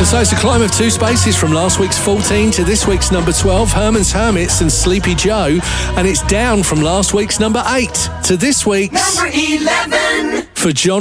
So it's a climb of 2 spaces from last week's 14 to this week's number 12, Herman's Hermits and Sleepy Joe, and it's down from last week's number 8 to this week's number 11 for John